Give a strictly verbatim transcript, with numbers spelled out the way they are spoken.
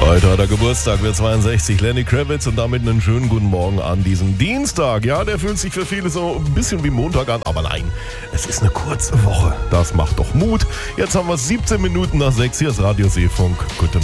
Heute hat er Geburtstag, wird zweiundsechzig, Lenny Kravitz, und damit einen schönen guten Morgen an diesem Dienstag. Ja, der fühlt sich für viele so ein bisschen wie Montag an, aber nein, es ist eine kurze Woche. Das macht doch Mut. Jetzt haben wir siebzehn Minuten nach sechs, hier ist Radio Seefunk. Guten